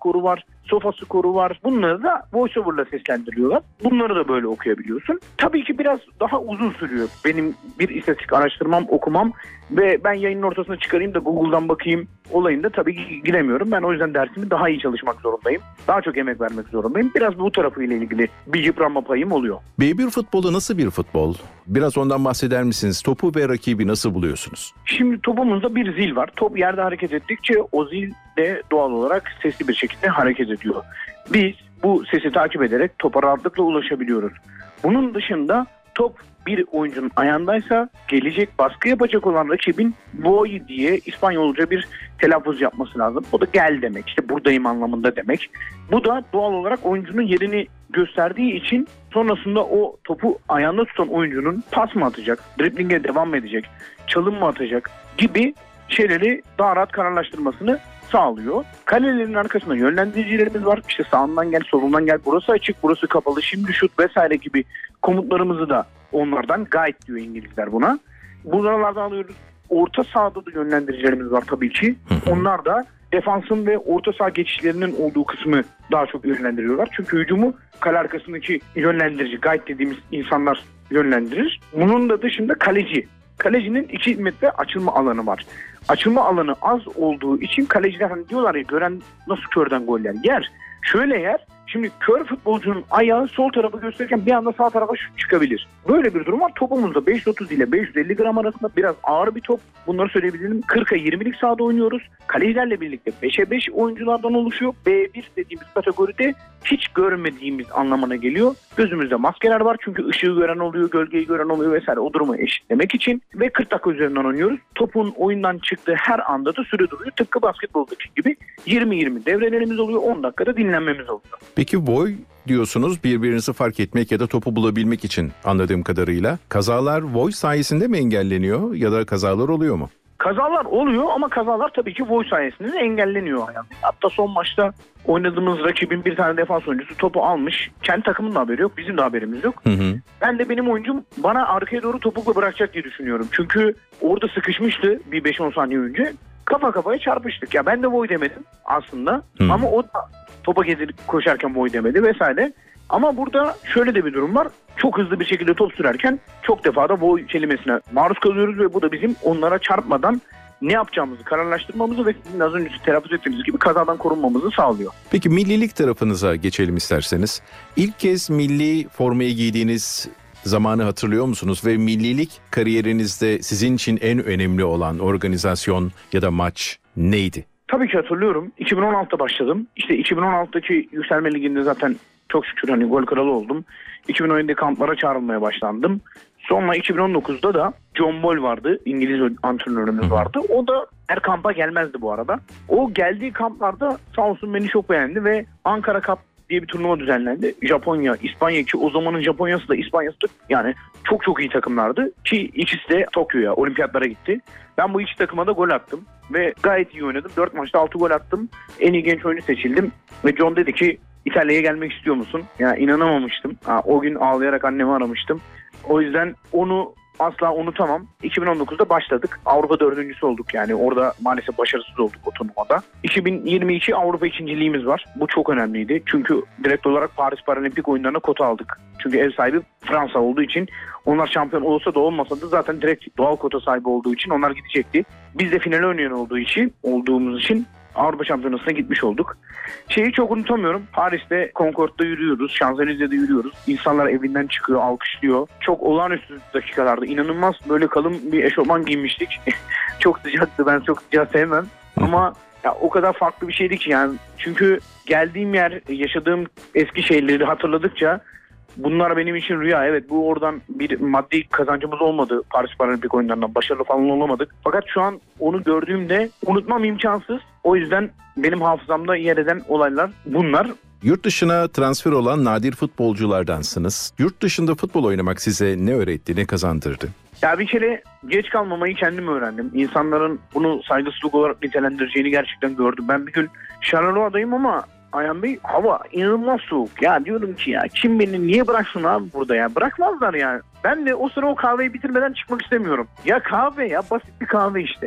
skoru var, sofa skoru var. Bunları da voiceover'la seslendiriyorlar. Bunları da böyle okuyabiliyorsun. Tabii ki biraz daha uzun sürüyor. Benim bir istatistik araştırmam, okumam ve ben yayının ortasına çıkarayım da Google'dan bakayım olayında tabii ki giremiyorum. Ben o yüzden dersimi daha iyi çalışmak zorundayım. Daha çok emek vermek zorundayım. Biraz bu tarafıyla ilgili bir yıpranma payım oluyor. B1 futbolu nasıl bir futbol? Biraz ondan bahseder misiniz? Topu ve rakibi nasıl buluyorsunuz? Şimdi topumuzda bir zil var. Top yerde hareket ettikçe o zil de doğal olarak sesli bir şekilde hareket ediyor. Biz bu sesi takip ederek topa rahatlıkla ulaşabiliyoruz. Bunun dışında top bir oyuncunun ayağındaysa gelecek baskı yapacak olan rakibin voy diye İspanyolca bir telaffuz yapması lazım. O da gel demek, işte buradayım anlamında demek. Bu da doğal olarak oyuncunun yerini gösterdiği için sonrasında o topu ayağında tutan oyuncunun pas mı atacak, driblinge devam mı edecek, çalım mı atacak gibi şeyleri daha rahat kararlaştırmasını sağlıyor. Kalelerin arkasında yönlendiricilerimiz var. İşte sağından gel, solundan gel, burası açık, burası kapalı, şimdi şut vesaire gibi komutlarımızı da onlardan guide diyor İngilizler buna. Buralardan alıyoruz. Orta sahada da yönlendiricilerimiz var tabii ki. Onlar da defansın ve orta saha geçişlerinin olduğu kısmı daha çok yönlendiriyorlar. Çünkü hücumu kale arkasındaki yönlendirici, guide dediğimiz insanlar yönlendirir. Bunun da dışında kaleci. Kalecinin 2 metre açılma alanı var. Açılma alanı az olduğu için kaleciler hani diyorlar ya, gören nasıl körden gol yer. Şöyle yer. Şimdi kör futbolcunun ayağı sol tarafı gösterirken bir anda sağ tarafa şut çıkabilir. Böyle bir durum var. Topumuzda 530 ile 550 gram arasında biraz ağır bir top. Bunları söyleyebilirim. 40'a 20'lik sahada oynuyoruz. Kalecilerle birlikte 5'e 5 oyunculardan oluşuyor. B1 dediğimiz kategoride hiç görmediğimiz anlamına geliyor. Gözümüzde maskeler var çünkü ışığı gören oluyor, gölgeyi gören oluyor vesaire, o durumu eşitlemek için. Ve 40 dakika üzerinden oynuyoruz. Topun oyundan çıktığı her anda da süre duruyor. Tıpkı basketboldaki gibi 20-20 devrelerimiz oluyor. 10 dakikada dinlenmemiz oluyor. Peki voy diyorsunuz, birbirinizi fark etmek ya da topu bulabilmek için anladığım kadarıyla. Kazalar voy sayesinde mi engelleniyor ya da kazalar oluyor mu? Kazalar oluyor ama kazalar tabii ki voy sayesinde de engelleniyor. Hatta son maçta oynadığımız rakibin bir tane defans oyuncusu topu almış. Kendi takımının da haberi yok, bizim de haberimiz yok. Ben de benim oyuncum bana arkaya doğru topukla bırakacak diye düşünüyorum. Çünkü orada sıkışmıştı bir 5-10 saniye önce. Kafa kafaya çarpıştık. Ya ben de voy demedim aslında. Ama o da topa gezip koşarken voy demedi vesaire. Ama burada şöyle de bir durum var. Çok hızlı bir şekilde top sürerken çok defa da voy kelimesine maruz kalıyoruz ve bu da bizim onlara çarpmadan ne yapacağımızı kararlaştırmamızı ve sizin az önce telaffuz ettiğimiz gibi kazadan korunmamızı sağlıyor. Peki millilik tarafınıza geçelim isterseniz. İlk kez milli formayı giydiğiniz zamanı hatırlıyor musunuz? Ve millilik kariyerinizde sizin için en önemli olan organizasyon ya da maç neydi? Tabii ki hatırlıyorum. 2016'da başladım. İşte 2016'daki Yükselme Ligi'nde zaten çok şükür hani gol kralı oldum. 2017'de kamplara çağrılmaya başlandım. Sonra 2019'da da John Ball vardı. İngiliz antrenörümüz vardı. O da her kampa gelmezdi bu arada. O geldiği kamplarda sağ olsun beni çok beğendi ve Ankara Cup diye bir turnuva düzenlendi. Japonya, İspanya, ki o zamanın Japonya'sı da İspanya'sı da yani çok çok iyi takımlardı. Ki ikisi de Tokyo'ya, olimpiyatlara gitti. Ben bu iki takıma da gol attım ve gayet iyi oynadım. 4 maçta 6 gol attım. En iyi genç oyuncu seçildim ve John dedi ki İtalya'ya gelmek istiyor musun? Ya inanamamıştım. O gün ağlayarak annemi aramıştım. O yüzden onu asla unutamam. 2019'da başladık. Avrupa dördüncüsü olduk yani. Orada maalesef başarısız olduk o turnuvada. 2022 Avrupa ikinciliğimiz var. Bu çok önemliydi. Çünkü direkt olarak Paris Paralimpik oyunlarına kota aldık. Çünkü ev sahibi Fransa olduğu için onlar şampiyon olsa da olmasa da zaten direkt doğal kota sahibi olduğu için onlar gidecekti. Biz de finale oynayan olduğumuz için Avrupa Şampiyonası'na gitmiş olduk. Şeyi çok unutamıyorum. Paris'te Concorde'da yürüyoruz. Şanzelize'de yürüyoruz. İnsanlar evinden çıkıyor, alkışlıyor. Çok olağanüstü dakikalarda. İnanılmaz böyle kalın bir eşofman giymiştik. Çok sıcaktı. Ben çok sıcağı sevmem. Ama ya, o kadar farklı bir şeydi ki yani. Çünkü geldiğim yer, yaşadığım eski şeyleri hatırladıkça bunlar benim için rüya. Evet, bu oradan bir maddi kazancımız olmadı. Paris Paralimpik oyunlarından başarılı falan olamadık. Fakat şu an onu gördüğümde unutmam imkansız. O yüzden benim hafızamda yer eden olaylar bunlar. Yurt dışına transfer olan nadir futbolculardansınız. Yurt dışında futbol oynamak size ne öğretti, ne kazandırdı? Ya bir kere geç kalmamayı kendim öğrendim. İnsanların bunu saygısızlık olarak nitelendireceğini gerçekten gördüm. Ben bir gün Şaraloa'dayım ama Ayhan Bey hava inanılmaz soğuk. Ya diyorum ki ya kim beni niye bıraksın abi burada ya? Bırakmazlar yani. Ben de o sıra o kahveyi bitirmeden çıkmak istemiyorum. Ya kahve ya, basit bir kahve işte.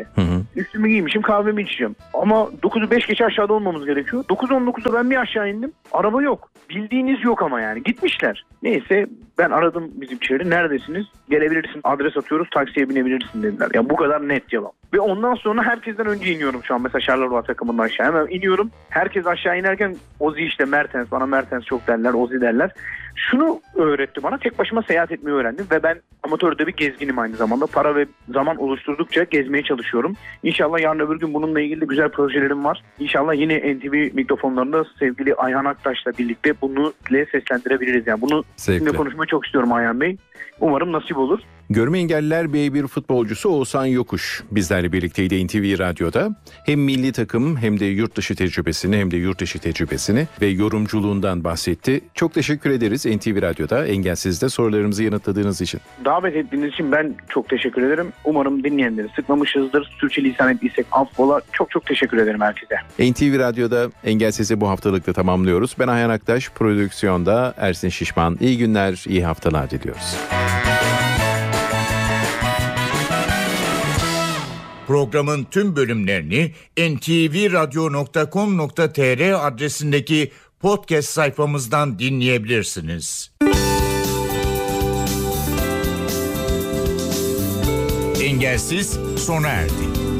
üstümü giymişim, kahvemi içeceğim. Ama 9'u 5 geçe aşağıda olmamız gerekiyor. 9.19'da ben bir aşağı indim. Araba yok. Bildiğiniz yok ama yani. Gitmişler. Neyse ben aradım bizim şehri. Neredesiniz? Gelebilirsin. Adres atıyoruz. Taksiye binebilirsin dediler. Ya bu kadar net cevap. Ve ondan sonra herkesten önce iniyorum şu an. Mesela Charleroi takımından aşağı. Hemen iniyorum. Herkes aşağı inerken Ozi işte Mertens. Bana Mertens çok derler. Ozi derler. Şunu öğretti bana. Tek başıma seyahat etmeyi öğrendim. Ve ben amatörde bir gezginim aynı zamanda. Para ve zaman oluşturdukça gezmeye çalışıyorum. İnşallah yarın öbür gün bununla ilgili de güzel projelerim var. İnşallah yine NTV mikrofonlarında sevgili Ayhan Aktaş'la birlikte bunu seslendirebiliriz. Yani bunu sizinle konuşmayı çok istiyorum Ayhan Bey. Umarım nasip olur. Görme engelliler B1 futbolcusu Oğuzhan Yokuş bizlerle birlikteydi NTV Radyo'da. Hem milli takım hem de yurt dışı tecrübesini hem de yurt dışı tecrübesini ve yorumculuğundan bahsetti. Çok teşekkür ederiz NTV Radyo'da Engelsiz'de sorularımızı yanıtladığınız için. Davet ettiğiniz için ben çok teşekkür ederim. Umarım dinleyenleri sıkmamışızdır. Sürçülisan ettiysek affola. Çok teşekkür ederim herkese. NTV Radyo'da Engelsiz'i bu haftalıkta tamamlıyoruz. Ben Ayhan Aktaş, prodüksiyonda Ersin Şişman. İyi günler, iyi haftalar diliyoruz. Programın tüm bölümlerini ntvradio.com.tr adresindeki podcast sayfamızdan dinleyebilirsiniz. Engelsiz sona erdi.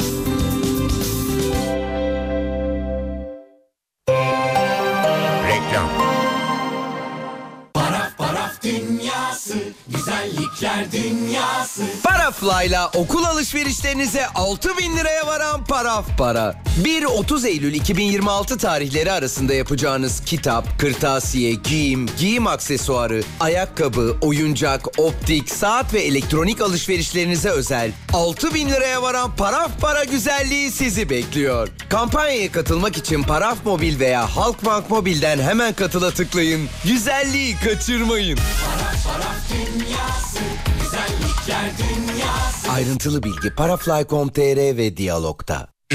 Reklam. Paraf dünyası, güzellikler dünyası. Parafly'la okul alışverişlerinize 6.000 liraya varan Paraf Para. 1-30 Eylül 2026 tarihleri arasında yapacağınız kitap, kırtasiye, giyim aksesuarı, ayakkabı, oyuncak, optik, saat ve elektronik alışverişlerinize özel 6.000 liraya varan Paraf Para güzelliği sizi bekliyor. Kampanyaya katılmak için Paraf Mobil veya Halkbank Mobil'den hemen katıla tıklayın. Güzelliği kaçırmayın. Paraf dünyası, güzellikler dünyası. Ayrıntılı bilgi Parafly.com.tr ve Diyalog'da.